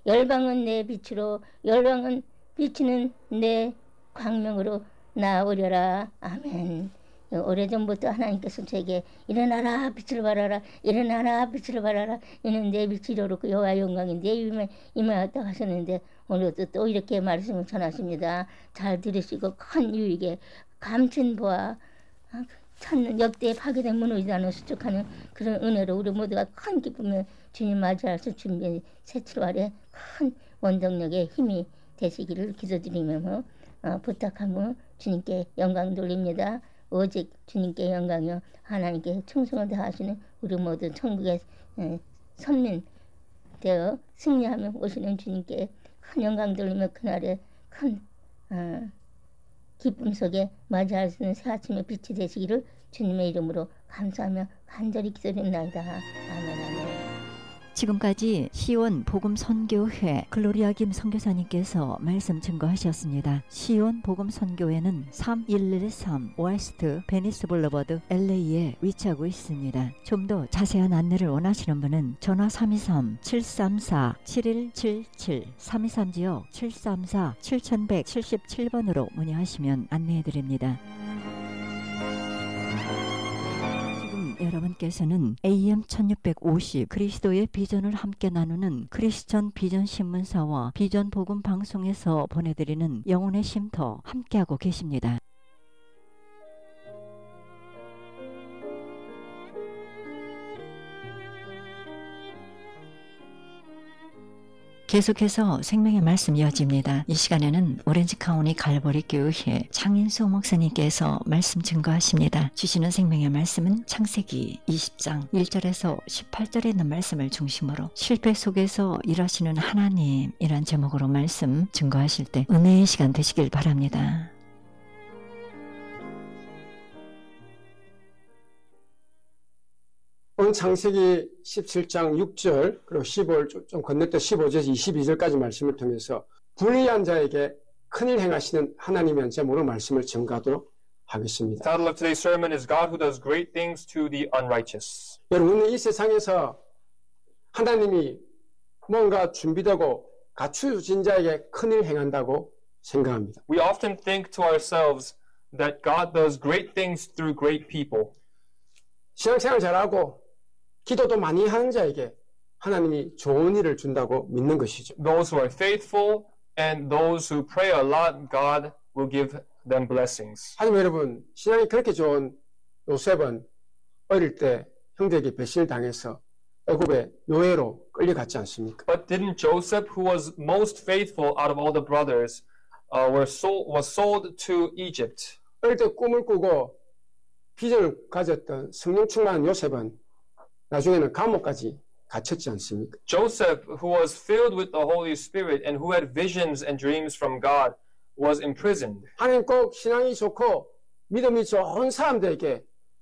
열방은 내 빛으로 열방은 비치는 내 광명으로 나오려라. 아멘. 오래전부터 하나님께서 제게 일어나라 빛을 발하라 일어나라 빛을 발하라 이는 내 빛이 이르렀고 여호와의 영광이 내 위에 임하였다 하셨는데 오늘도 또 이렇게 말씀을 전하십니다. 잘 들으시고 큰 유익에 감춘 보아 찾는 역대에 파괴된 무너지지 않은 수축하는 그런 은혜로 우리 모두가 큰 기쁨을 주님 맞이할 수 준비한 새 출발에 큰 원동력의 힘이 되시기를 기도드리며 부탁하며 주님께 영광 돌립니다. 오직 주님께 영광이요 하나님께 충성을 다하시는 우리 모두 천국의 선민 되어 승리하며 오시는 주님께 큰 영광 돌리며 그날에 큰 기쁨 속에 맞이할 수 있는 새 아침의 빛이 되시기를 주님의 이름으로 감사하며 간절히 기도드립니다. 아멘 아멘. 지금까지 시온 복음 선교회 글로리아 김 선교사님께서 말씀 증거하셨습니다. 시온 복음 선교회는 3113 웨스트 베니스 블러버드 LA에 위치하고 있습니다. 좀 더 자세한 안내를 원하시는 분은 전화 323-734-7177 323지역 734-7177번으로 문의하시면 안내해드립니다. 여러분께서는 AM 1650 그리스도의 비전을 함께 나누는 크리스천 비전 신문사와 비전 복음 방송에서 보내드리는 영혼의 쉼터 함께하고 계십니다. 계속해서 생명의 말씀 이어집니다. 이 시간에는 오렌지 카운티 갈보리 교회 장인수 목사님께서 말씀 증거하십니다. 주시는 생명의 말씀은 창세기 20장 1절에서 18절에 있는 말씀을 중심으로 실패 속에서 일하시는 하나님이란 제목으로 말씀 증거하실 때 은혜의 시간 되시길 바랍니다. 오늘 창세기 17장 6절 그리고 15절 좀 건너뛰어 15절에서 22절까지 말씀을 통해서 불의한 자에게 큰일 행하시는 하나님의 제목으로 말씀을 증거하도록 하겠습니다. The title of today's sermon is God who does great things to the unrighteous. 여러분은 이 세상에서 하나님이 뭔가 준비되고 갖추어진 자에게 큰일 행한다고 생각합니다. We often think to ourselves that God does great things through great people. 신앙생활 잘하고 기도도 많이 하는 자에게 하나님이 좋은 일을 준다고 믿는 것이죠. Those who are faithful and those who pray a lot, God will give them blessings. 하지만 여러분, 신앙이 그렇게 좋은 요셉은 어릴 때 형제에게 배신을 당해서 애굽의 노예로 끌려갔지 않습니까? But didn't Joseph, who was most faithful out of all the brothers, was sold to Egypt? 어릴 때 꿈을 꾸고 비전을 가졌던 성령 충만한 요셉은 나중에는 감옥까지 갇혔지 않습니까? Joseph, who was filled with the Holy Spirit and who had visions and dreams from God, was imprisoned. 하나님 꼭 신앙이 좋고 믿음이 좋은 사람들에게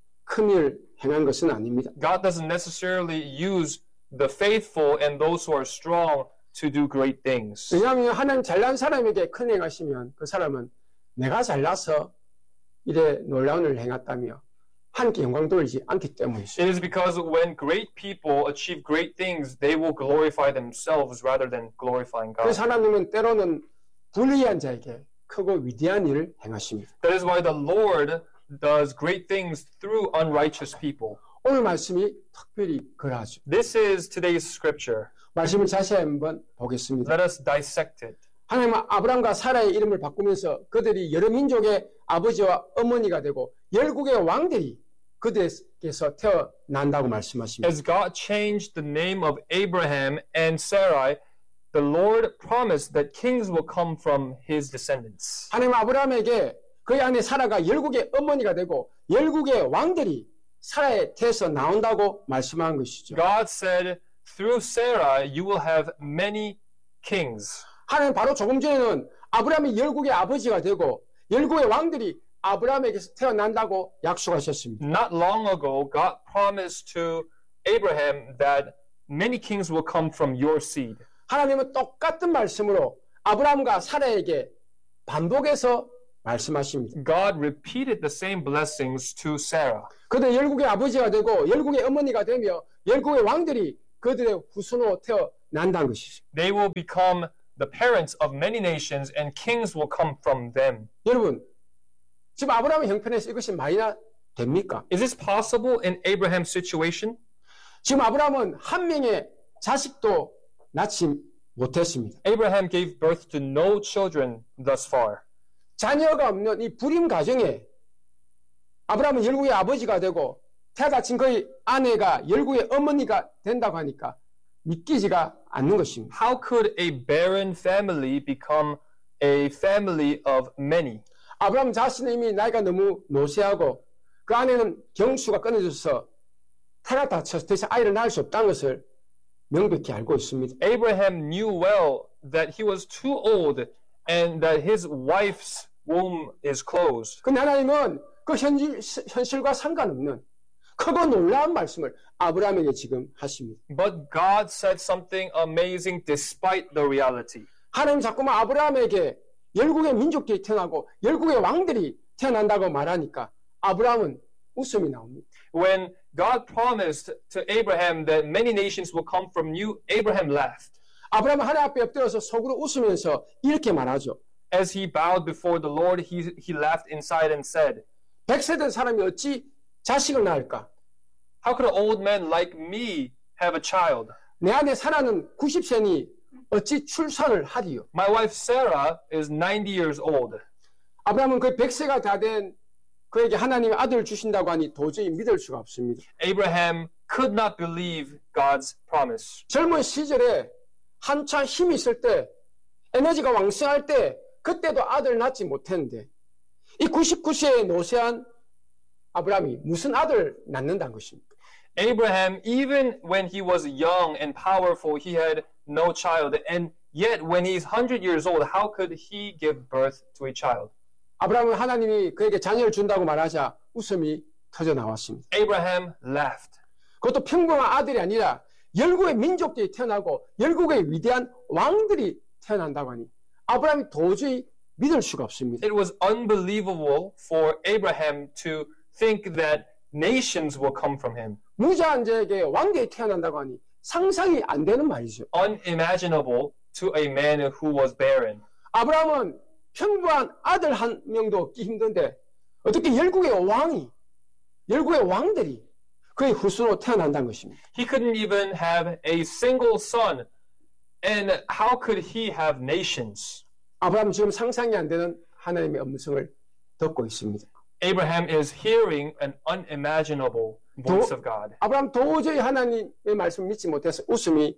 큰일 행한 것은 아닙니다. God doesn't necessarily use the faithful and those who are strong to do great things. 왜냐하면 하나님 잘난 사람에게 큰 행하시면 그 사람은 내가 잘나서 이래 놀라운 일을 행했다며 하나님께 영광 돌리지 않기 때문이죠. It is because when great people achieve great things, they will glorify themselves rather than glorifying God. 그래서 하나님은 때로는 불의한 자에게 크고 위대한 일을 행하십니다. That is why the Lord does great things through unrighteous people. 오늘 말씀이 특별히 그러하죠. This is today's scripture. 말씀을 자세히 한번 보겠습니다. Let us dissect it. 하나님은 아브람과 사라의 이름을 바꾸면서 그들이 여러 민족의 아버지와 어머니가 되고 열국의 왕들이 그들에게서 태어난다고 말씀하십니다. As God changed the name of Abraham and Sarai, the Lord promised that kings will come from his descendants. 하나님은 아브라함에게 그의 아내 사라가 열국의 어머니가 되고 열국의 왕들이 사라의 태에서 나온다고 말씀한 것이죠. God said, through Sarah you will have many kings. 하나님 바로 조금 전에는 아브라함이 열국의 아버지가 되고 열국의 왕들이 아브라함에게서 태어난다고 약속하셨습니다. Not long ago, God promised to Abraham that many kings will come from your seed. 하나님은 똑같은 말씀으로 아브라함과 사라에게 반복해서 말씀하십니다. God repeated the same blessings to Sarah. 그들 열국의 아버지가 되고 열국의 어머니가 되며 열국의 왕들이 그들의 후손으로 난다는 것이죠. They will become the parents of many nations, and kings will come from them. 여러분, 지금 아브라함의 형편에서 이것이 많이 됩니까? Is this possible in Abraham's situation? 지금 아브라함은 한 명의 자식도 낳지 못했습니다. Abraham gave birth to no children thus far. 자녀가 없는 이 불임 가정에 아브라함은 열국의 아버지가 되고 태어나친 그의 아내가 열국의 어머니가 된다고 하니까 믿기지가 않는 것입니다. How could a barren family become a family of many? 아브라함 자신은 이미 나이가 너무 노쇠하고 그 아내는 경수가 끊어져서 태가 다쳐서 더 이상 아이를 낳을 수 없다는 것을 명백히 알고 있습니다. Abraham knew well that he was too old and that his wife's womb is closed. 근데 하나님은 그 현실과 상관없는 크고 놀라운 말씀을 아브라함에게 지금 하십니다. But God said something amazing despite the reality. 하나님 자꾸만 아브라함에게 열국의 민족들이 태어나고 열국의 왕들이 태어난다고 말하니까 아브라함은 웃음이 나옵니다. When God promised to Abraham that many nations will come from you, Abraham laughed. 아브라함은 하나님 앞에 엎드려서 속으로 웃으면서 이렇게 말하죠. As he bowed before the Lord, he laughed inside and said, 100세 된 사람이 어찌 자식을 낳을까? How could an old man like me have a child? 내 아내 사라는 90세니 어찌 출산을 하리요? My wife Sarah is 90 years old. 아브라함은 그 100세가 다 된 그에게 하나님이 아들을 주신다고 하니 도저히 믿을 수가 없습니다. Abraham could not believe God's promise. 젊은 시절에 한참 힘이 있을 때 에너지가 왕성할 때 그때도 아들 낳지 못했는데 이 99세의 노쇠한 아브라함이 무슨 아들 낳는다는 것입니까? Abraham, even when he was young and powerful, he had no child. And yet, when he's 100 years old, how could he give birth to a child? 아브라함은 하나님이 그에게 자녀를 준다고 말하자 웃음이 터져 나왔습니다. Abraham laughed. 그것도 평범한 아들이 아니라 열국의 민족들이 태어나고 열국의 위대한 왕들이 태어난다고 하니 아브라함이 도저히 믿을 수가 없습니다. It was unbelievable for Abraham to think that nations will come from him. 무자한 자에게 왕들이 태어난다고 하니 상상이 안 되는 말이죠. Unimaginable to a man who was barren. 아브라함은 평범한 아들 한 명도 얻기 힘든데 어떻게 열국의 왕들이 그의 후손으로 태어난다는 것입니다. He couldn't even have a single son. And how could he have nations? 아브라함은 지금 상상이 안 되는 하나님의 음성을 듣고 있습니다. Abraham is hearing an unimaginable voice of God. 아브라함 도저히 하나님의 말씀을 믿지 못해서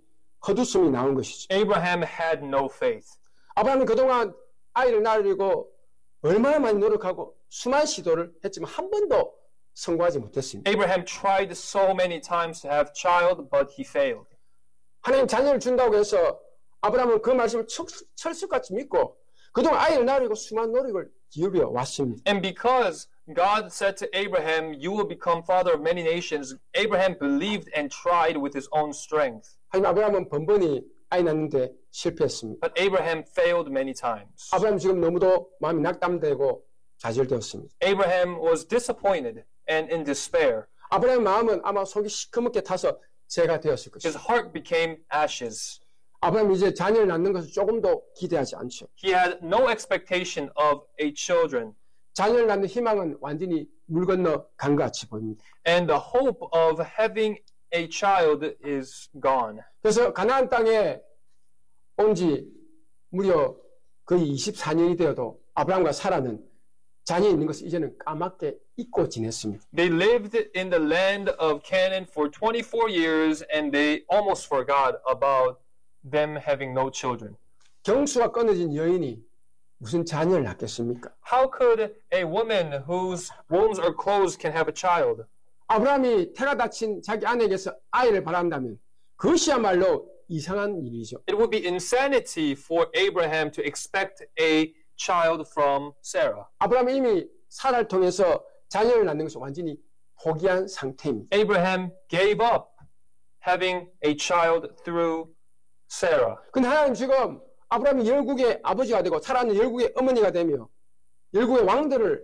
헛웃음이 나온 것이죠. Abraham had no faith. 아브라함은 그동안 아이를 낳으려고 얼마나 많이 노력하고 수많은 시도를 했지만 한 번도 성공하지 못했습니다. Abraham tried so many times to have child, but he failed. 하나님 자녀를 준다고 해서 아브라함은 그 말씀을 철석같이 믿고 그동안 아이를 낳으려고 수많은 노력을 기울여 왔습니다. And because God said to Abraham, you will become father of many nations, Abraham believed and tried with his own strength. 하지만 아브라함은 번번이 아이 낳는데 실패했습니다. But Abraham failed many times. 아브라함 지금 너무도 마음이 낙담되고 좌절되었습니다. Abraham was disappointed and in despair. 아브라함의 마음은 아마 속이 시커멓게 타서 재가 되었을 His 것입니다. heart became ashes. 아브라함이 이제 자녀를 낳는 것을 조금도 기대하지 않죠. He had no expectation of a children. 자녀를 낳는 희망은 완전히 물 건너 간 것 같이 보입니다. And the hope of having a child is gone. 그래서 가나안 땅에 온 지 무려 거의 24년이 되어도 아브라함과 사라는 자녀 있는 것을 이제는 까맣게 잊고 지냈습니다. They lived in the land of Canaan for 24 years and they almost forgot about them having no children. 경수가 끊어진 여인이 무슨 자녀를 낳겠습니까? How could a woman whose wombs are closed can have a child? 아브라함이 태가 다친 자기 아내에게서 아이를 바란다면 그것이야말로 이상한 일이죠. It would be insanity for Abraham to expect a child from Sarah. 아브라함이 이미 사라를 통해서 자녀를 낳는 것을 완전히 포기한 상태입니다. Abraham gave up having a child through Sarah. 근데 하나님 지금 아브라함이 열국의 아버지가 되고 사라는 열국의 어머니가 되며 열국의 왕들을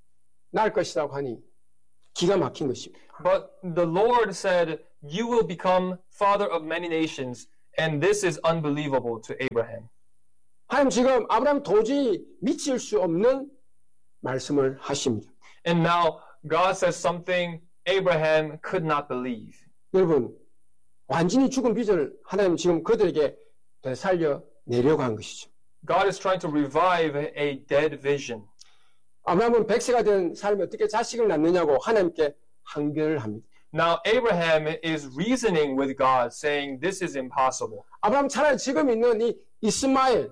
낳을 것이라고 하니 기가 막힌 것입니다. But the Lord said, you will become father of many nations. And this is unbelievable to Abraham. 하나님 지금 아브라함 도저히 미칠 수 없는 말씀을 하십니다. And now God says something Abraham could not believe. 여러분, 완전히 죽은 빚을 하나님 지금 그들에게 되살려 내려고 한 것이죠. God is trying to revive a dead vision. 아브라함은 100세가 된 사람이 어떻게 자식을 낳느냐고 하나님께 항변을 합니다. Now Abraham is reasoning with God, saying this is impossible. 아브라함 차라리 지금 있는 이 이스마엘,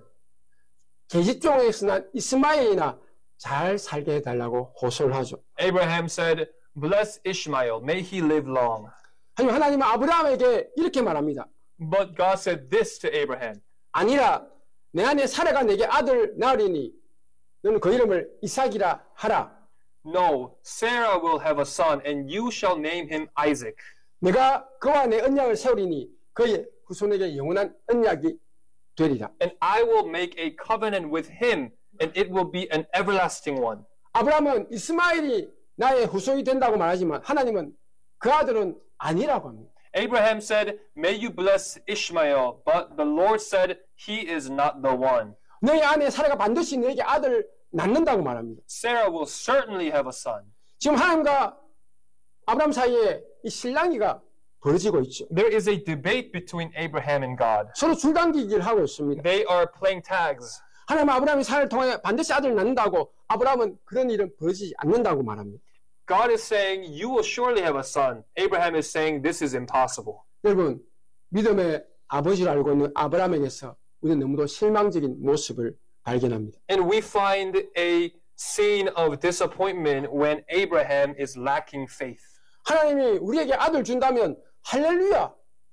계집종에서 난 이스마엘이나 잘 살게 해달라고 호소를 하죠. Abraham said, bless Ishmael, may he live long. 하나님은 아브라함에게 이렇게 말합니다. But God said this to Abraham. 아니라 내 안에 사라가 내게 아들 낳으리니 너는 그 이름을 이삭이라 하라. No, Sarah will have a son, and you shall name him Isaac. 내가 그와 내 언약을 세우리니 그의 후손에게 영원한 언약이 되리라. And I will make a covenant with him, and it will be an everlasting one. 아브라함은 이스마엘이 나의 후손이 된다고 말하지만 하나님은 그 아들은 아니라고 합니다. Abraham said, may you bless Ishmael, but the Lord said, he is not the one. 너희 아내 사라가 반드시 너에게 아들을 낳는다고 말합니다. Sarah will certainly have a son. 지금 하나님과 아브라함 사이에 이 실랑이가 벌어지고 있죠. There is a debate between Abraham and God. 서로 줄당기기를 하고 있습니다. They are playing tags. 하나님은 아브라함이 사라를 통해 반드시 아들을 낳는다고 아브라함은 그런 일은 벌어지지 않는다고 말합니다. God is saying, you will surely have a son. Abraham is saying, this is impossible. 여러분, 믿음의 아버지를 알고 있는 아브라함에게서 우리는 너무도 실망적인 모습을 발견합니다. And we find a scene of disappointment when Abraham is lacking faith. 하나님이 우리에게 아들 준다면 할렐루야,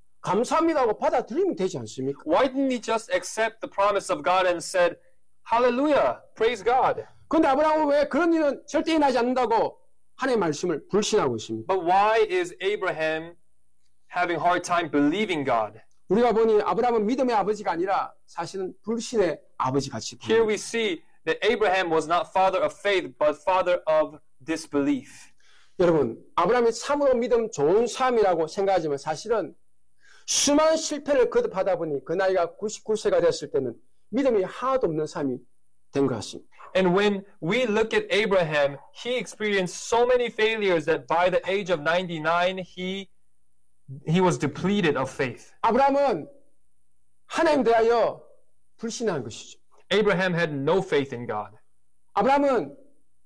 감사합니다고 받아들이면 되지 않습니까? Why didn't he just accept the promise of God and said, hallelujah, praise God? 그런데 아브라함은 왜 그런 일은 절대 일어나지 않는다고 하나님의 말씀을 불신하고 있습니다. But why is Abraham having hard time believing God? 우리가 보니 아브라함은 믿음의 아버지가 아니라 사실은 불신의 아버지 같이 Here 보입니다. we see that Abraham was not father of faith, but father of disbelief. 여러분, 아브라함이 참으로 믿음 좋은 삶이라고 생각하지만 사실은 수많은 실패를 거듭하다 보니 그 나이가 99세가 됐을 때는 믿음이 하나도 없는 삶이 된 것 같습니다. And when we look at Abraham, he experienced so many failures that by the age of 99, he was depleted of faith. 아브라함은 하나님 대하여 불신한 것이죠. Abraham had no faith in God. 아브라함은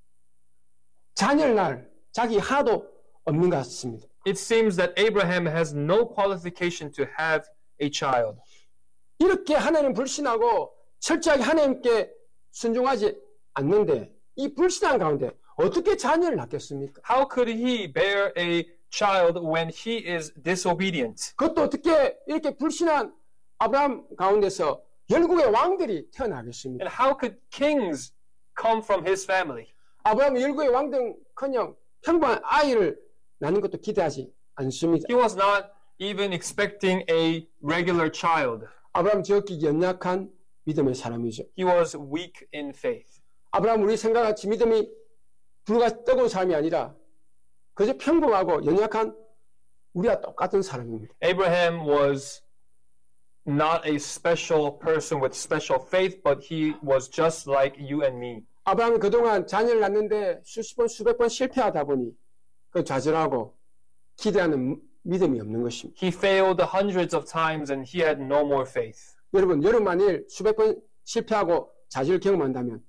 자녀를 낳을 자기 하나도 없는 것 같습니다. It seems that Abraham has no qualification to have a child. 이렇게 하나님 불신하고 철저하게 하나님께 순종하지 않는데 이 불신한 가운데 어떻게 자녀를 낳겠습니까? How could he bear a child when he is disobedient? 그것도 어떻게 이렇게 불신한 아브라함 가운데서 열국의 왕들이 태어나겠습니까? And how could kings come from his family? 아브라함은 열국의 왕들은커녕 평범한 아이를 낳는 것도 기대하지 않습니다. He was not even expecting a regular child. 아브라함 지극히 연약한 믿음의 사람이죠. He was weak in faith. 아브라함은 우리 생각같이 믿음이 불과 뜨거운 사람이 아니라 그저 평범하고 연약한 우리와 똑같은 사람입니다. Abraham was not a special person with special faith, but he was just like you and me. 아브라함이 그동안 자녀를 낳는데 수십 번, 수백 번 실패하다 보니 그 좌절하고 기대하는 믿음이 없는 것입니다. He failed hundreds of times and he had no more faith. 여러분 만일 수백 번 실패하고 좌절을 경험한다면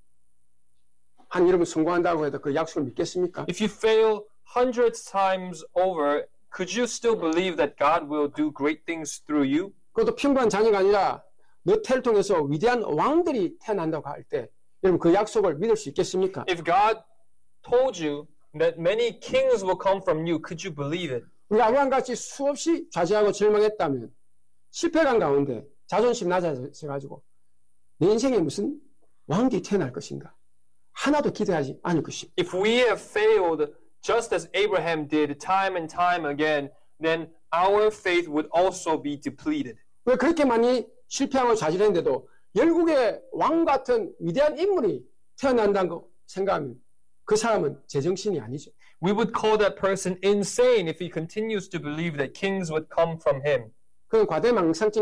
여러분 성공한다고 해도 그 약속을 믿겠습니까? If you fail hundreds times over, could you still believe that God will do great things through you? 그것도 평범한 자녀가 아니라 너 태를 통해서 위대한 왕들이 태어난다고 할 때 여러분 그 약속을 믿을 수 있겠습니까? If God told you that many kings will come from you, could you believe it? 우리 아브라함같이 수없이 좌절하고 절망했다면 실패감 가운데 자존심 낮아져가지고 내 인생에 무슨 왕들이 태어날 것인가? 하나도 기대하지 않을 것입니다. If we have failed just as Abraham did time and time again, then our faith would also be depleted. 왜 그렇게 많이 실패하고 좌절했는데도 열국의 왕 같은 위대한 인물이 태어난다고 생각하면 그 사람은 제정신이 아니죠. We would call that person insane if he continues to believe that kings would come from him. 그건 과대망상증에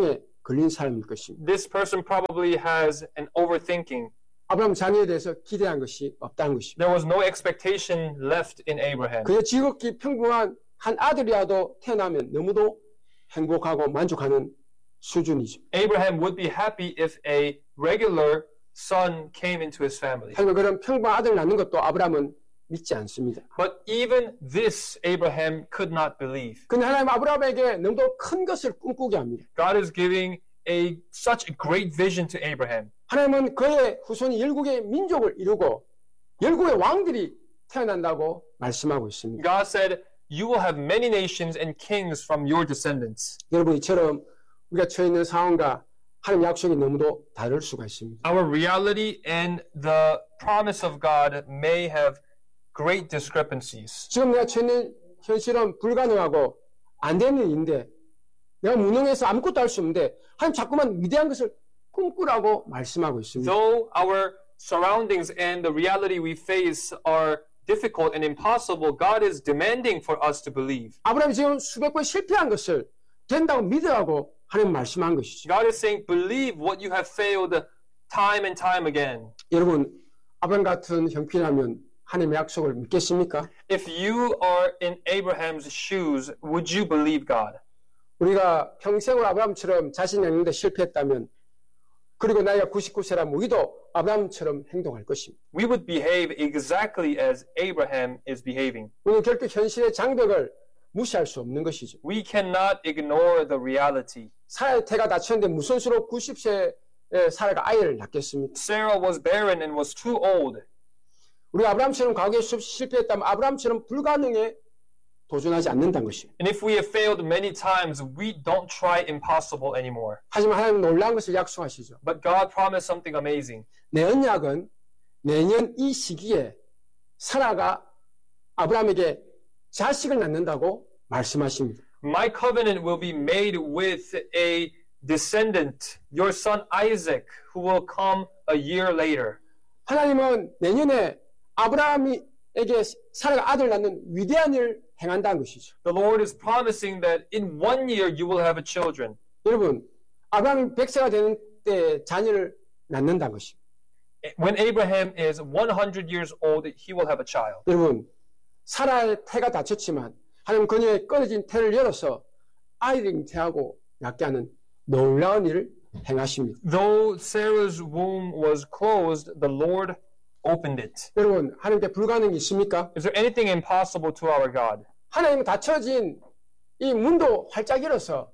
걸린 사람일 것입니다. This person probably has an overthinking. 아브라함 자녀에 대해서 기대한 것이 없다는 것입니다. There was no expectation left in Abraham. 그저 지극히 평범한 한 아들이라도 태어나면 너무도 행복하고 만족하는 수준이죠. Abraham would be happy if a regular son came into his family. 하지만 그런 평범한 아들 낳는 것도 아브라함은 믿지 않습니다. But even this Abraham could not believe. 근데 하나님 아브라함에게 너무도 큰 것을 꿈꾸게 합니다. God is giving such a great vision to Abraham. 하나님은 그의 후손이 열국의 민족을 이루고 열국의 왕들이 태어난다고 말씀하고 있습니다. God said, you will have many nations and kings from your descendants. 여러분 이처럼 우리가 처해 있는 상황과 하나님 약속이 너무도 다를 수가 있습니다. Our reality and the promise of God may have great discrepancies. 지금 내가 처해 있는 현실은 불가능하고 안 되는 일인데 내가 무능해서 아무것도 할 수 없는데 하나님 자꾸만 위대한 것을 꿈꾸라고 말씀하고 있습니다. Though our surroundings and the reality we face are difficult and impossible, God is demanding for us to believe. 아브라함이 지금 수백 번 실패한 것을 된다고 믿으라고 하나님 말씀한 것이죠. God is saying, believe what you have failed time and time again. 여러분 아브라함 같은 형편이라면 하나님의 약속을 믿겠습니까? If you are in Abraham's shoes, would you believe God? 우리가 평생으로 아브라함처럼 자신이 있는데 실패했다면 그리고 나이가 99세라면 우리도 아브라함처럼 행동할 것입니다. We would behave exactly as Abraham is behaving. 우리는 결코 현실의 장벽을 무시할 수 없는 것이죠. We cannot ignore the reality. 사라의 태가 다쳤는데 무슨 수로 90세에 사라가 아이를 낳겠습니까? Sarah was barren and was too old. 우리 아브라함처럼 과거에 실패했다면 아브라함처럼 불가능에 도전하지 않는다는 것이에요. And if we have failed many times, we don't try impossible anymore. 하지만 하나님은 놀라운 것을 약속하시죠. But God promised something amazing. 내 언약은 내년 이 시기에 사라가 아브라함에게 자식을 낳는다고 말씀하십니다. My covenant will be made with a descendant, your son Isaac, who will come a year later. 하나님은 내년에 아브라함에게 사라가 아들 낳는 위대한 일을 행한다는 것이죠. The Lord is promising that in 1 year you will have children. 여러분, 아브라함이 100세가 되는 때 자녀를 낳는다는 것입니다. When Abraham is 100 years old, he will have a child. 여러분, 사라의 태가 다쳤지만 하나님 그녀의 끊어진 태를 열어서 아이를 잉태하고 낳게 하는 놀라운 일을 행하십니다. Though Sarah's womb was closed, the Lord opened it. 여러분, 하나님께 불가능이 있습니까? Is there anything impossible to our God? 하나님 닫혀진 이 문도 활짝 열어서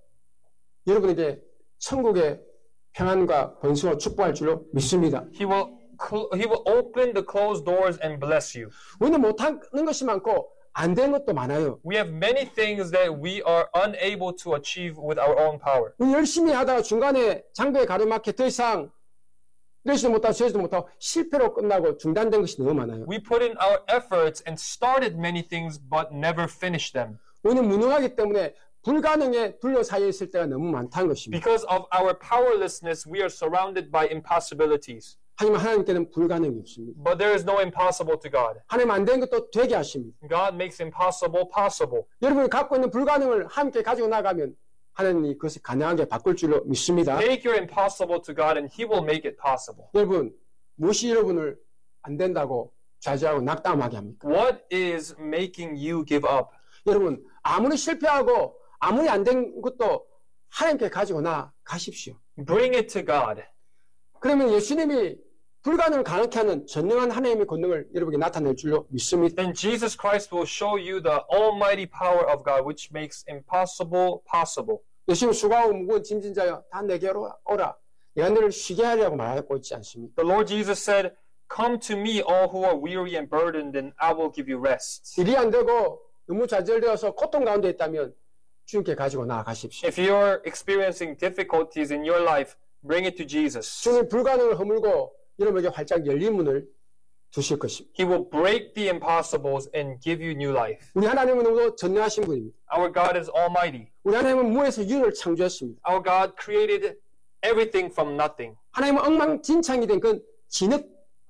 여러분에게 천국의 평안과 번성을 축복할 줄로 믿습니다. He will open the closed doors and bless you. 우리는 못하는 것이 많고 안 되는 것도 많아요. We have many things that we are unable to achieve with our own power. 우리 열심히 하다가 중간에 장벽에 가로막혀 더 이상 이러지도 못하고 저러지도 못하고 실패로 끝나고 중단된 것이 너무 많아요. We put in our efforts and started many things but never finished them. 우리는 무능하기 때문에 불가능에 둘러싸여 있을 때가 너무 많다는 것입니다. Because of our powerlessness, we are surrounded by impossibilities. 하지만 하나님께는 불가능이 없습니다. But there is no impossible to God. 하나님 안 되는 것도 되게 하십니다. God makes impossible possible. 여러분이 갖고 있는 불가능을 함께 가지고 나가면 하나님이 그것을 가능하게 바꿀 줄로 믿습니다. Take your impossible to God and He will make it possible. 여러분, 무엇이 여러분을 안 된다고 좌절하고 낙담하게 합니까? What is making you give up? 여러분, 아무리 실패하고 아무리 안 된 것도 하나님께 가지고 나가십시오. Bring it to God. 그러면 예수님이 불가능을 가능케 하는 전능한 하나님의 권능을 여러분에게 나타낼 줄로 믿습니다. Then Jesus Christ will show you the almighty power of God which makes impossible possible. 예수님 수고하고 무거운 짐진 자여 다 내게로 오라. 내가 너를 쉬게 하려고 말하고 있지 않습니까? The Lord Jesus said, "Come to me, all who are weary and burdened, and I will give you rest." 일이 안 되고 너무 좌절되어서 고통 가운데 있다면 주님께 가지고 나아가십시오. If you're experiencing difficulties in your life, bring it to Jesus. 주님 불가능을 허물고 여러분에게 활짝 열린 문을 두실 것입니다. He will break the impossibles and give you new life. 우리 하나님은 너무도 전능하신 분입니다. Our God is almighty. 우리 하나님은 무에서 유를 창조했습니다. Our God created everything from nothing. 하나님은 엉망진창이 된 그 진흙,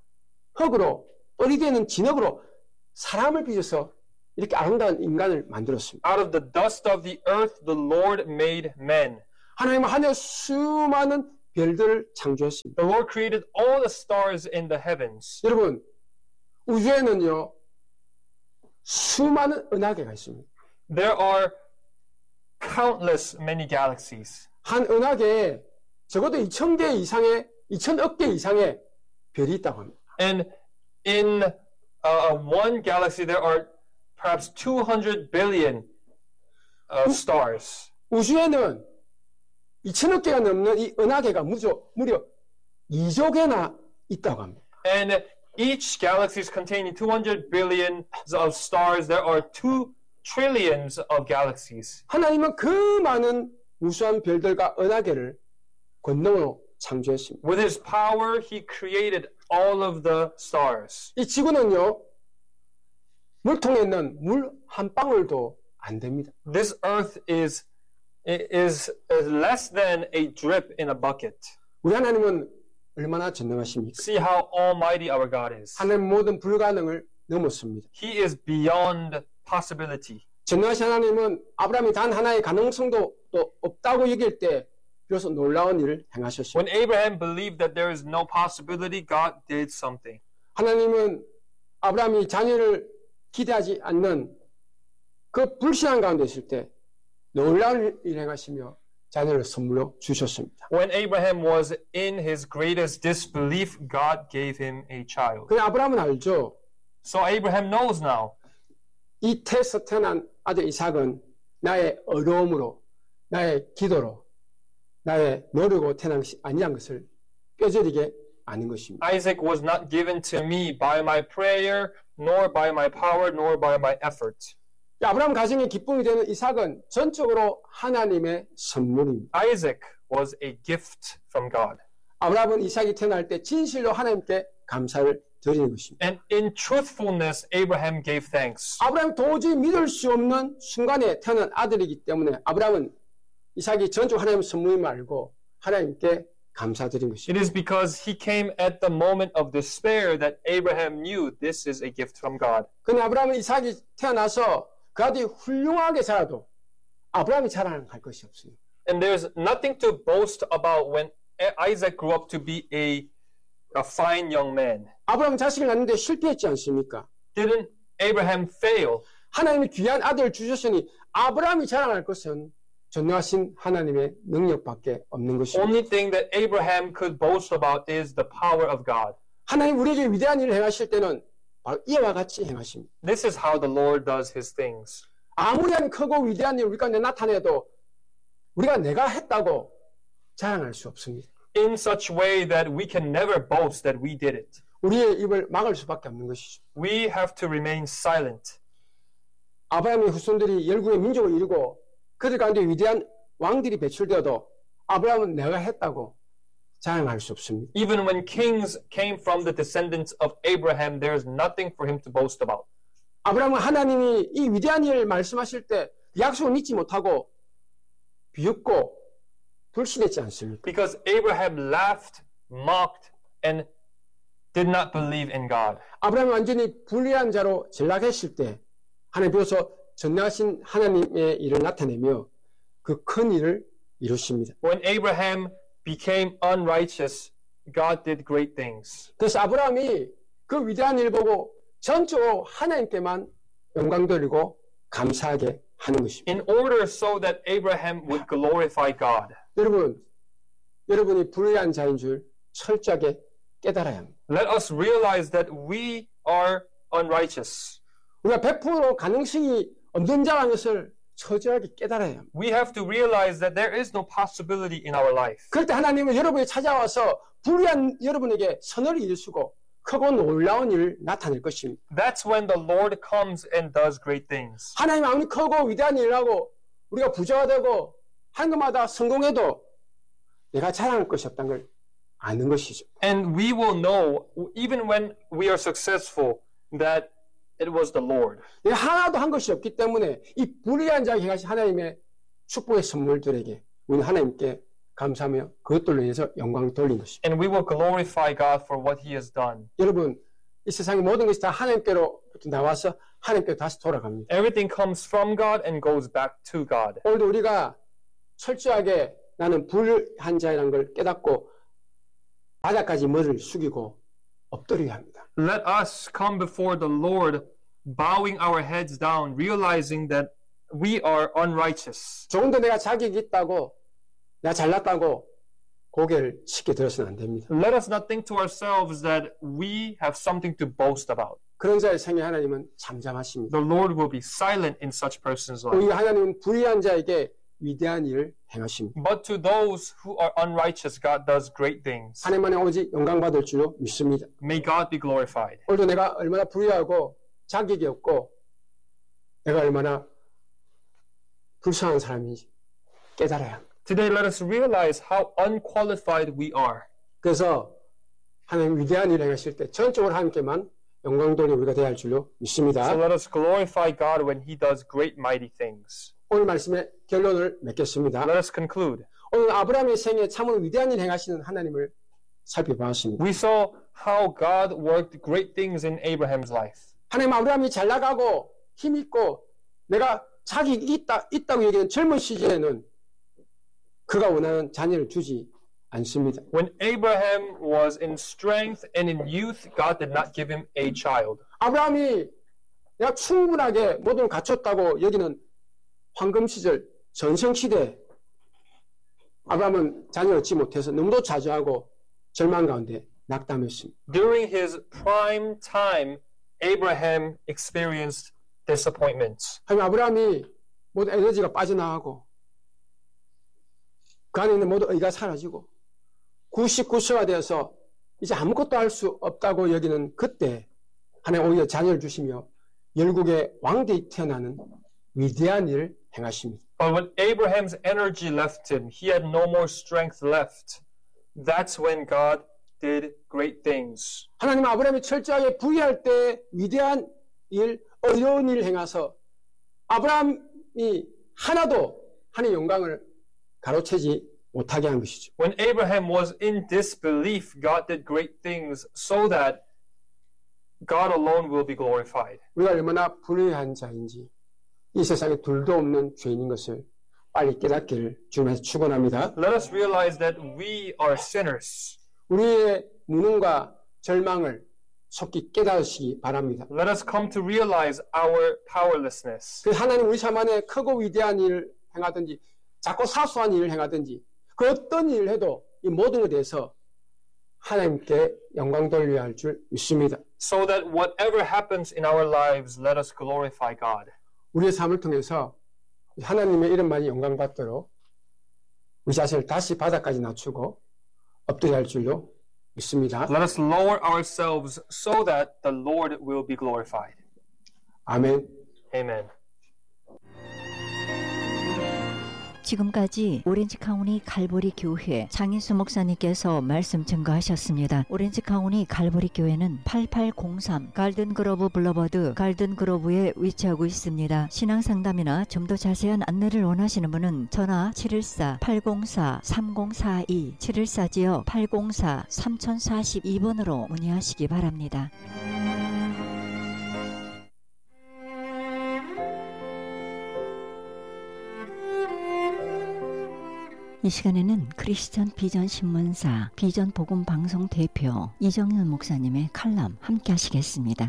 흙으로 뻘이 되는 진흙으로 사람을 빚어서 이렇게 아름다운 인간을 만들었습니다. Out of the dust of the earth, the Lord made men. 하나님은 하늘 수많은 별들을 창조했습니다. The Lord created all the stars in the heavens. 여러분, 우주에는요, 수많은 은하계가 있습니다. There are countless many galaxies. 한 은하계에 적어도 2,000개 이상의, 2,000억 개 이상의 별이 있다고 합니다. And in one galaxy, there are perhaps 200 billion stars. 우주에는 2,000억 개가 넘는 이 은하계가 무려 2조 개나 있다고 합니다. And each galaxy is containing 200 billion of stars. There are 2 trillions of galaxies. 하나님은 그 많은 무수한 별들과 은하계를 권능으로 창조했습니다. With his power, he created all of the stars. 이 지구는요, 물통에 있는 물 한 방울도 안 됩니다. This earth is less than a drip in a bucket. 우리 하나님은 얼마나 전능하십니까? See how almighty our God is. 하나님 모든 불가능을 넘었습니다. He is beyond possibility. 전능하신 하나님은 아브라함이 단 하나의 가능성도 또 없다고 여길 때 비로소 놀라운 일을 행하셨습니다. When Abraham believed that there is no possibility, God did something. 하나님은 아브라함이 자녀를 기대하지 않는 그 불신앙 가운데 있을 때 놀라운 일을 행하시며 자녀를 선물로 주셨습니다. When Abraham was in his greatest disbelief, God gave him a child. 그 아브라함은 알죠. So Abraham knows now. 이 태에서 태어난 아들 이삭은 나의 어려움으로, 나의 기도로, 나의 노력으로 태어난 것이 아니란 것을 뼈저리게 아는 것입니다. Isaac was not given to me by my prayer, nor by my power, nor by my effort. 아브라함 가정의 기쁨이 되는 이삭은 전적으로 하나님의 선물입니다. Isaac was a gift from God. 아브라함은 이삭이 태어날 때 진실로 하나님께 감사를 드리는 것입니다. And in truthfulness, Abraham gave thanks. 아브라함이 도저히 믿을 수 없는 순간에 태어난 아들이기 때문에 아브라함은 이삭이 전적 하나님의 선물임을 알고 하나님께 감사드린 것입니다. It is because he came at the moment of despair that Abraham knew this is a gift from God. 그런데 아브라함은 이삭이 태어나서 그 아들이 훌륭하게 자라도 아브라함이 자랑할 것이 없습니다. And there's nothing to boast about when Isaac grew up to be a fine young man. 아브라함은 자식을 낳는데 실패했지 않습니까? Didn't Abraham fail? 하나님이 귀한 아들을 주셨으니 아브라함이 자랑할 것은 전능하신 하나님의 능력밖에 없는 것입니다. Only thing that Abraham could boast about is the power of God. 하나님 우리에게 위대한 일을 행하실 때는 바로 이와 같이 행하십니다. This is how the Lord does his things. 아무리 크고 위대한 일을 우리 가운데 나타내도 우리가 내가 했다고 자랑할 수 없습니다. In such way that we can never boast that we did it. 우리의 입을 막을 수밖에 없는 것이죠. We have to remain silent. 아브라함의 후손들이 열국의 민족을 이루고 그들 가운데 위대한 왕들이 배출되어도 아브라함은 내가 했다고 자랑할 수 없습니다. Even when kings came from the descendants of Abraham, there is nothing for him to boast about. 아브라함은 하나님이 이 위대한 일을 말씀하실 때 약속을 믿지 못하고 비웃고 불신했지 않습니까? Because Abraham laughed, mocked, and did not believe in God. 아브라함이 완전히 불의한 자로 전락했을 때 하나님 비로소 전능하신 하나님의 일을 나타내며 그 큰 일을 이루십니다. When Abraham became unrighteous, God did great things. 그래서 아브라함이 그 위대한 일 보고 전적으로 하나님께만 영광 돌리고 감사하게 하는 것입니다. In order so that Abraham would glorify God. 여러분이 불의한 자인 줄 철저하게 깨달아야 합니다. Let us realize that we are unrighteous. 우리가 100% 가능성이 없는 자라는 것을 철저하게 깨달아야 합니다. We have to realize that there is no possibility in our life. 그럴 때 하나님은 여러분이 찾아와서 불의한 여러분에게 선을 이루시고 크고 놀라운 일을 나타낼 것입니다. That's when the Lord comes and does great things. 하나님 아무리 크고 위대한 일을 하고 우리가 부자가 되고 한 것마다 성공해도 내가 자랑할 것이 없다는 걸 아는 것이죠. And we will know, even when we are successful, that it was the Lord. 내가 하나도 한 것이 없기 때문에 이 불의한 자에게 하신 하나님의 축복의 선물들에게 우리는 하나님께 감사하며 그것들로 인해서 영광 돌린 것입니다. And we will glorify God for what He has done. 여러분, 이 세상의 모든 것이 다 하나님께로부터 나와서 하나님께로 다시 돌아갑니다. Everything comes from God and goes back to God. 오늘도 우리가 철저하게 나는 불의한 자라는 걸 깨닫고 바닥까지 머리를 숙이고 엎드려야 합니다. Let us come before the Lord, bowing our heads down, realizing that we are unrighteous. 조금 더 내가 자격이 있다고, 내가 잘났다고 고개를 쉽게 들어서는 안 됩니다. Let us not think to ourselves that we have something to boast about. 그런 자의 생에 하나님은 잠잠하십니다. The Lord will be silent in such person's life. 오히려 하나님은 불의한 자에게 위대한 일을 행하십니다. But to those who are unrighteous, God does great things. 하나님만에 오직 영광받을 줄로 믿습니다. May God be glorified. 오늘도 내가 얼마나 불의하고 자격이 없고 내가 얼마나 불쌍한 사람인지 깨달아야 합니다. Today, let us realize how unqualified we are. 그래서 하나님 위대한 일을 행하실 때 전적으로 하나님께만 영광 돌리 우리가 되어야 할 줄로 믿습니다. So let us glorify God when He does great, mighty things. 오늘 말씀의 결론을 맺겠습니다. Let us conclude. 오늘 아브라함의 생에 참으로 위대한 일을 행하시는 하나님을 살펴보았습니다. We saw how God worked great things in Abraham's life. 하나님 아브라함이 잘 나가고 힘있고 내가 자격이 있다고 얘기하는 젊은 시절에는 그가 원하는 자녀를 주지 않습니다. When Abraham was in strength and in youth, God did not give him a child. 아브라함이 내가 충분하게 모든 걸 갖췄다고 여기는 황금 시절, 전성 시대 아브라함은 자녀를 얻지 못해서 너무도 자주하고 절망 가운데 낙담했습니다. During his prime time, Abraham experienced disappointments. 하지만 아브라함이 모든 에너지가 빠져나가고 그 안에 있는 모든 의가 사라지고 99세가 되어서 이제 아무것도 할 수 없다고 여기는 그때 하나님 오히려 자녀를 주시며 열국의 왕대에 태어나는 위대한 일을 행하십니다. But when Abraham's energy left him, he had no more strength left. That's when God did great things. 하나님 아브라함이 철저하게 부의할 때 위대한 일, 어려운 일을 행하서 아브라함이 하나도 하나님의 영광을 가로채지 못하게 한 것이죠. When Abraham was in disbelief, God did great things so that God alone will be glorified. 우리가 얼마나 불의한 자인지 이 세상에 둘도 없는 죄인인 것을 빨리 깨닫기를 주님께서 축원합니다. Let us realize that we are sinners. 우리의 무능과 절망을 속히 깨닫으시기 바랍니다. Let us come to realize our powerlessness. 그 하나님 우리 삶 안에 크고 위대한 일을 행하든지 작고 사소한 일을 행하든지 그 어떤 일을 해도 이 모든 것에 대해서 하나님께 영광 돌려야 할 줄 믿습니다. So that whatever happens in our lives, let us glorify God. 우리의 삶을 통해서 하나님의 이름만이 영광 받도록 우리 자신을 다시 바닥까지 낮추고 엎드려야 할 줄로 믿습니다. Let us lower ourselves so that the Lord will be glorified. 아멘. Amen. 지금까지 오렌지 카운티 갈보리 교회 장인수 목사님께서 말씀 증거하셨습니다. 오렌지 카운티 갈보리 교회는 8803 갈든그로브 블러버드 갈든그로브에 위치하고 있습니다. 신앙상담이나 좀 더 자세한 안내를 원하시는 분은 전화 714-804-3042 714지요 804-3042번으로 문의하시기 바랍니다. 이 시간에는 크리스천 비전 신문사 비전 복음 방송 대표 이정현 목사님의 칼럼 함께 하시겠습니다.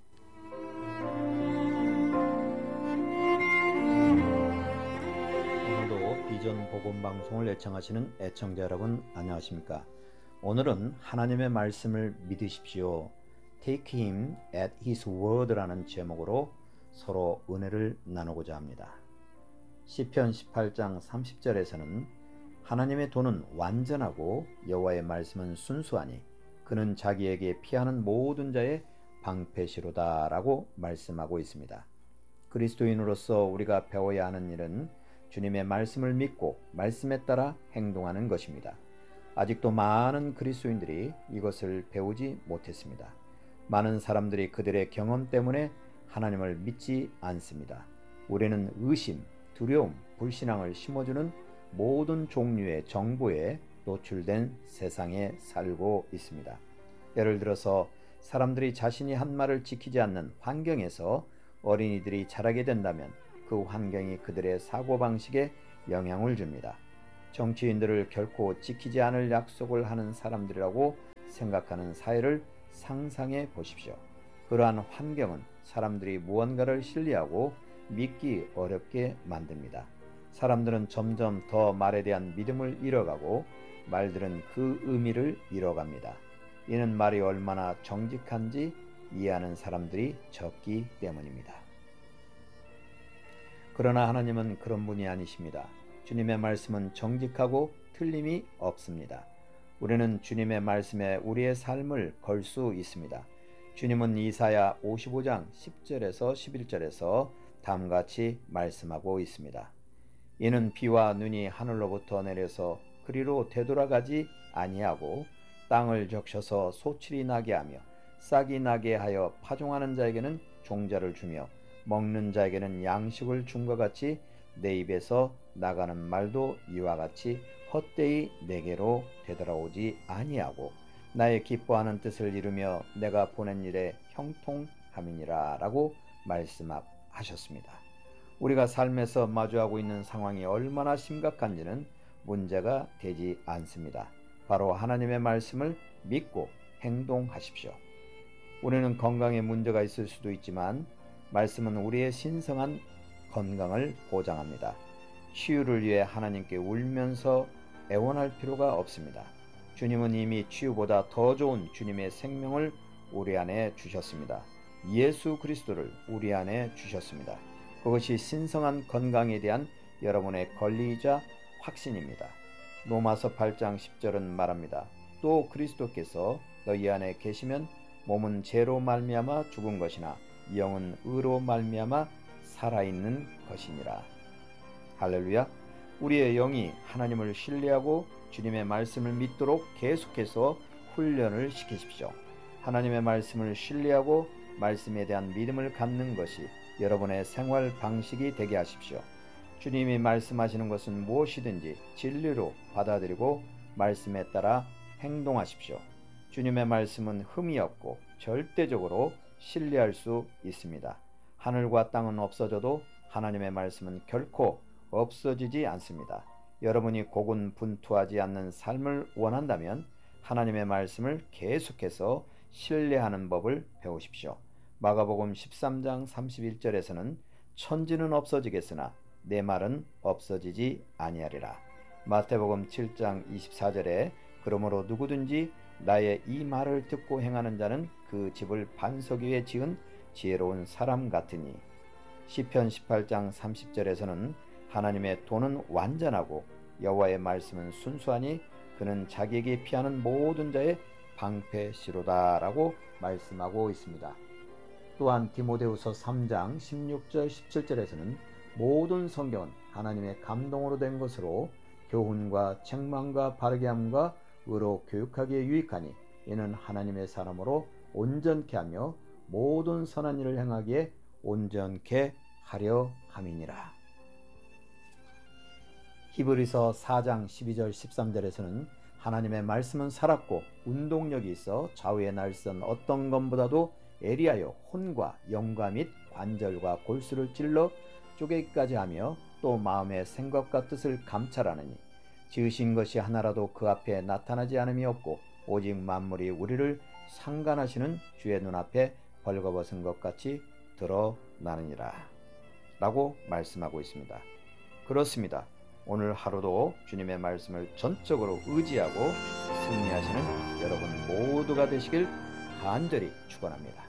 오늘도 비전 복음 방송을 애청하시는 애청자 여러분 안녕하십니까? 오늘은 하나님의 말씀을 믿으십시오. Take him at his word라는 제목으로 서로 은혜를 나누고자 합니다. 시편 18장 30절에서는 하나님의 도는 완전하고 여호와의 말씀은 순수하니 그는 자기에게 피하는 모든 자의 방패시로다 라고 말씀하고 있습니다. 그리스도인으로서 우리가 배워야 하는 일은 주님의 말씀을 믿고 말씀에 따라 행동하는 것입니다. 아직도 많은 그리스도인들이 이것을 배우지 못했습니다. 많은 사람들이 그들의 경험 때문에 하나님을 믿지 않습니다. 우리는 의심, 두려움, 불신앙을 심어주는 모든 종류의 정보에 노출된 세상에 살고 있습니다. 예를 들어서 사람들이 자신이 한 말을 지키지 않는 환경에서 어린이들이 자라게 된다면 그 환경이 그들의 사고방식에 영향을 줍니다. 정치인들을 결코 지키지 않을 약속을 하는 사람들이라고 생각하는 사회를 상상해 보십시오. 그러한 환경은 사람들이 무언가를 신뢰하고 믿기 어렵게 만듭니다. 사람들은 점점 더 말에 대한 믿음을 잃어가고 말들은 그 의미를 잃어갑니다. 이는 말이 얼마나 정직한지 이해하는 사람들이 적기 때문입니다. 그러나 하나님은 그런 분이 아니십니다. 주님의 말씀은 정직하고 틀림이 없습니다. 우리는 주님의 말씀에 우리의 삶을 걸 수 있습니다. 주님은 이사야 55장 10절에서 11절에서 다음과 같이 말씀하고 있습니다. 이는 비와 눈이 하늘로부터 내려서 그리로 되돌아가지 아니하고 땅을 적셔서 소출이 나게 하며 싹이 나게 하여 파종하는 자에게는 종자를 주며 먹는 자에게는 양식을 준 것 같이 내 입에서 나가는 말도 이와 같이 헛되이 내게로 되돌아오지 아니하고 나의 기뻐하는 뜻을 이루며 내가 보낸 일에 형통함이니라 라고 말씀하셨습니다. 우리가 삶에서 마주하고 있는 상황이 얼마나 심각한지는 문제가 되지 않습니다. 바로 하나님의 말씀을 믿고 행동하십시오. 우리는 건강에 문제가 있을 수도 있지만 말씀은 우리의 신성한 건강을 보장합니다. 치유를 위해 하나님께 울면서 애원할 필요가 없습니다. 주님은 이미 치유보다 더 좋은 주님의 생명을 우리 안에 주셨습니다. 예수 그리스도를 우리 안에 주셨습니다. 그것이 신성한 건강에 대한 여러분의 권리이자 확신입니다. 로마서 8장 10절은 말합니다. 또 그리스도께서 너희 안에 계시면 몸은 죄로 말미암아 죽은 것이나 영은 의로 말미암아 살아있는 것이니라. 할렐루야. 우리의 영이 하나님을 신뢰하고 주님의 말씀을 믿도록 계속해서 훈련을 시키십시오. 하나님의 말씀을 신뢰하고 말씀에 대한 믿음을 갖는 것이 여러분의 생활 방식이 되게 하십시오. 주님이 말씀하시는 것은 무엇이든지 진리로 받아들이고 말씀에 따라 행동하십시오. 주님의 말씀은 흠이 없고 절대적으로 신뢰할 수 있습니다. 하늘과 땅은 없어져도 하나님의 말씀은 결코 없어지지 않습니다. 여러분이 고군분투하지 않는 삶을 원한다면 하나님의 말씀을 계속해서 신뢰하는 법을 배우십시오. 마가복음 13장 31절에서는 천지는 없어지겠으나 내 말은 없어지지 아니하리라. 마태복음 7장 24절에 그러므로 누구든지 나의 이 말을 듣고 행하는 자는 그 집을 반석 위에 지은 지혜로운 사람 같으니. 시편 18장 30절에서는 하나님의 도는 완전하고 여호와의 말씀은 순수하니 그는 자기에게 피하는 모든 자의 방패시로다 라고 말씀하고 있습니다. 또한 디모데후서 3장 16절 17절에서는 모든 성경은 하나님의 감동으로 된 것으로 교훈과 책망과 바르게 함과 의로 교육하기에 유익하니 이는 하나님의 사람으로 온전케 하며 모든 선한 일을 행하기에 온전케 하려 함이니라. 히브리서 4장 12절 13절에서는 하나님의 말씀은 살았고 운동력이 있어 좌우에 날선 어떤 것보다도 예리하여 혼과 영과 및 관절과 골수를 찔러 쪼개기까지 하며 또 마음의 생각과 뜻을 감찰하느니 지으신 것이 하나라도 그 앞에 나타나지 않음이 없고 오직 만물이 우리를 상관하시는 주의 눈앞에 벌거벗은 것 같이 드러나느니라 라고 말씀하고 있습니다. 그렇습니다. 오늘 하루도 주님의 말씀을 전적으로 의지하고 승리하시는 여러분 모두가 되시길 간절히 축원합니다.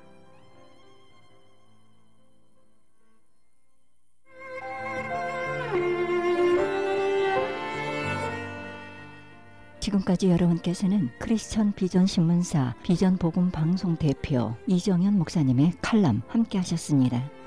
지금까지 여러분께서는 크리스천 비전 신문사 비전 복음 방송 대표 이정현 목사님의 칼럼 함께 하셨습니다.